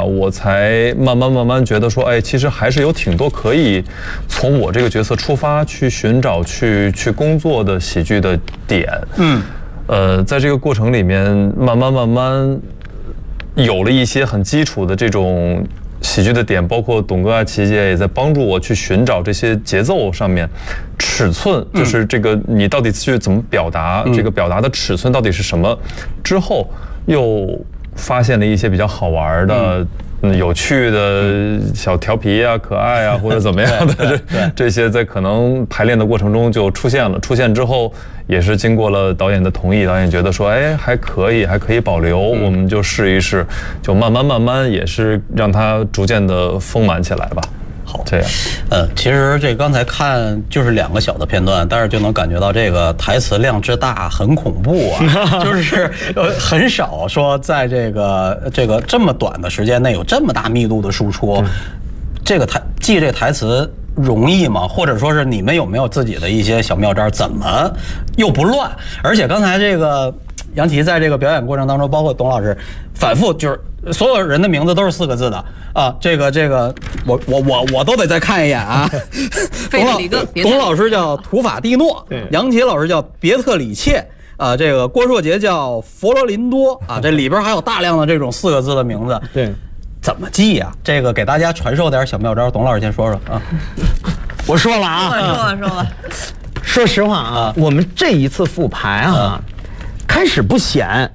我才慢慢觉得说，哎，其实还是有挺多可以从我这个角色出发去寻找、去工作的喜剧的点。在这个过程里面，慢慢有了一些很基础的这种喜剧的点，包括董哥啊、琪姐也在帮助我去寻找这些节奏上面尺寸，就是这个你到底去怎么表达，这个表达的尺寸到底是什么。之后又发现了一些比较好玩的。有趣的小调皮啊、可爱啊，或者怎么样的这些，在可能排练的过程中就出现了。出现之后，也是经过了导演的同意，导演觉得说，哎，还可以保留，我们就试一试，就慢慢也是让它逐渐的丰满起来吧。好，这样。 其实这刚才看就是2个小的片段，但是就能感觉到这个台词量之大，很恐怖啊！就是很少说在这个这么短的时间内有这么大密度的输出。这个记这台词容易吗？或者说是你们有没有自己的一些小妙招，怎么又不乱？而且刚才这个杨琪在这个表演过程当中，包括董老师反复就是所有人的名字都是4个字的啊，这个我都得再看一眼啊。董老师叫图法蒂诺，杨琪老师叫别特里切啊，这个郭硕杰叫佛罗林多啊，这里边还有大量的这种4个字的名字。 对， 怎么记呀？这个给大家传授点小妙招，董老师先说说啊。 我说了啊， 说了。 说实话啊，我们这一次复排啊，开始不显，